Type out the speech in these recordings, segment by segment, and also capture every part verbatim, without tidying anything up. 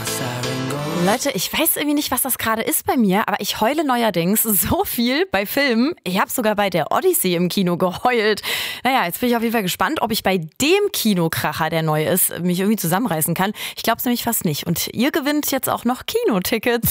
Leute, ich weiß irgendwie nicht, was das gerade ist bei mir, aber ich heule neuerdings so viel bei Filmen. Ich habe sogar bei der Odyssey im Kino geheult. Naja, jetzt bin ich auf jeden Fall gespannt, ob ich bei dem Kinokracher, der neu ist, mich irgendwie zusammenreißen kann. Ich glaube es nämlich fast nicht. Und ihr gewinnt jetzt auch noch Kinotickets.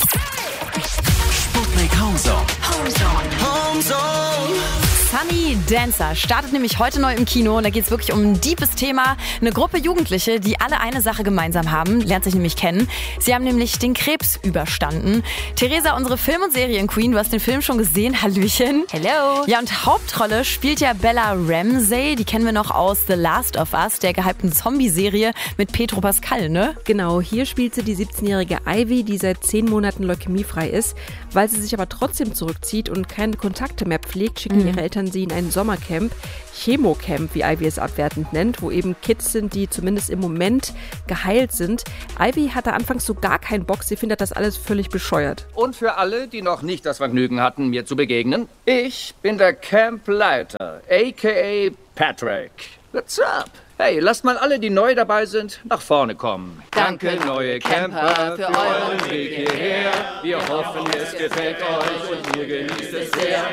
Sputnik Homezone. Homezone. Homezone. Sunny Dancer startet nämlich heute neu im Kino und da geht es wirklich um ein deepes Thema. Eine Gruppe Jugendliche, die alle eine Sache gemeinsam haben, lernt sich nämlich kennen. Sie haben nämlich den Krebs überstanden. Theresa, unsere Film- und Serienqueen, du hast den Film schon gesehen. Hallöchen. Hello. Ja, und Hauptrolle spielt ja Bella Ramsey. Die kennen wir noch aus The Last of Us, der gehypten Zombie-Serie mit Pedro Pascal, ne? Genau, hier spielt sie die siebzehnjährige Ivy, die seit zehn Monaten leukämiefrei ist. Weil sie sich aber trotzdem zurückzieht und keine Kontakte mehr pflegt, schicken mhm. ihre Eltern sie in ein Sommercamp, Chemocamp, wie Ivy es abwertend nennt, wo eben Kids sind, die zumindest im Moment geheilt sind. Ivy hatte anfangs so gar keinen Bock, sie findet das alles völlig bescheuert. Und für alle, die noch nicht das Vergnügen hatten, mir zu begegnen, ich bin der Campleiter, aka Patrick. What's up? Hey, lasst mal alle, die neu dabei sind, nach vorne kommen. Danke, neue Camper, für euren Weg hierher. Wir hoffen, es gefällt euch und ihr genießt es sehr.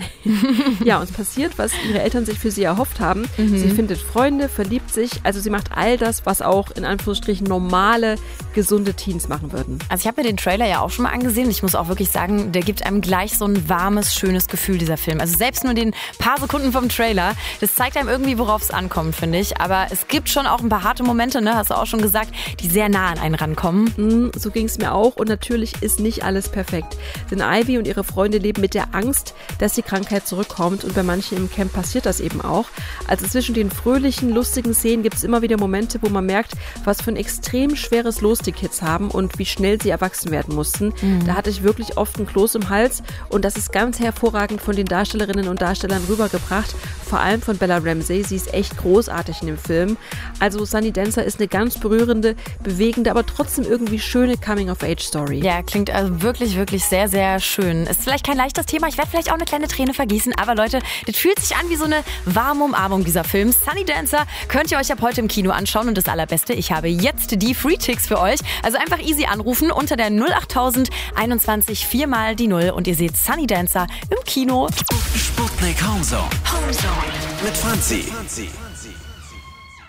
Ja, und es passiert, was ihre Eltern sich für sie erhofft haben. Mhm. Sie findet Freunde, verliebt sich, also sie macht all das, was auch in Anführungsstrichen normale, gesunde Teens machen würden. Also ich habe mir den Trailer ja auch schon mal angesehen und ich muss auch wirklich sagen, der gibt einem gleich so ein warmes, schönes Gefühl, dieser Film. Also selbst nur den paar Sekunden vom Trailer, das zeigt einem irgendwie, worauf es ankommt, finde ich. Aber es gibt schon auch ein paar harte Momente, ne, hast du auch schon gesagt, die sehr nah an einen rankommen. Mhm, so ging es mir auch und natürlich ist nicht alles perfekt. Denn Ivy und ihre Freunde leben mit der Angst, dass die Krankheit zurückkommt und bei manchen im Camp passiert das eben auch. Also zwischen den fröhlichen, lustigen Szenen gibt es immer wieder Momente, wo man merkt, was für ein extrem schweres Los die Kids haben und wie schnell sie erwachsen werden mussten. Mhm. Da hatte ich wirklich oft einen Kloß im Hals und das ist ganz hervorragend von den Darstellerinnen und Darstellern rübergebracht, vor allem von Bella Ramsey. Sie ist echt großartig in dem Film. Also Sunny Dancer ist eine ganz berührende, bewegende, aber trotzdem irgendwie schöne Coming-of-Age-Story. Ja, klingt also wirklich, wirklich sehr, sehr schön. Ist vielleicht kein leichtes Thema, ich werde vielleicht auch eine kleine Träne vergießen, aber Leute, das fühlt sich an wie so eine warme Umarmung, dieser Film. Sunny Dancer könnt ihr euch ab heute im Kino anschauen und das Allerbeste, ich habe jetzt die Free-Ticks für euch. Also einfach easy anrufen unter der null acht null null einundzwanzig vier mal die null und ihr seht Sunny Dancer im Kino. Sputnik Homezone. Homezone. Mit Franzi.